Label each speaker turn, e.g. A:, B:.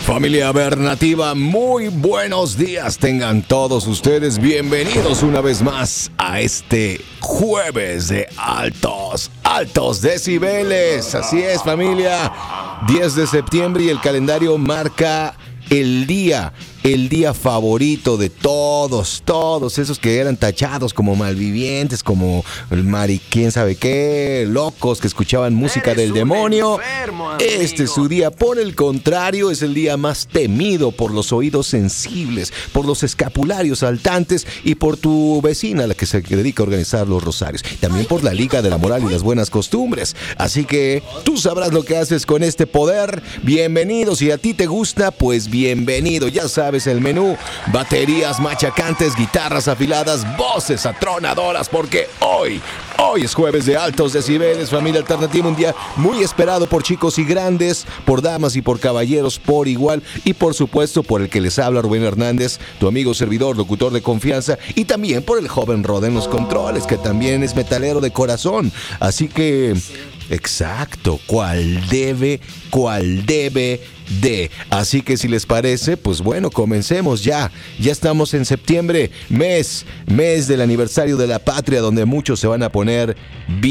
A: Familia Bernativa, muy buenos días tengan todos ustedes. Bienvenidos una vez más a este jueves de altos decibeles. Así es, familia. 10 de septiembre y el calendario marca el día favorito de todos esos que eran tachados como malvivientes, como el quién sabe qué, locos que escuchaban música del demonio. Este es su día. Por el contrario, es el día más temido por los oídos sensibles, por los escapularios saltantes y por tu vecina, la que se dedica a organizar los rosarios. También por la Liga de la Moral y las Buenas Costumbres. Así que tú sabrás lo que haces con este poder. Bienvenido. Si a ti te gusta, pues bienvenido. Ya sabes el menú: baterías machacantes, guitarras afiladas, voces atronadoras, porque hoy es jueves de altos decibeles, familia alternativa, un día muy esperado por chicos y grandes, por damas y por caballeros por igual, y por supuesto por el que les habla, Rubén Hernández, tu amigo servidor, locutor de confianza, y también por el joven Roda en los controles, que también es metalero de corazón. Así que, exacto, cuál debe de. Así que si les parece, pues bueno, comencemos ya. Ya estamos en septiembre, mes del aniversario de la patria, donde muchos se van a poner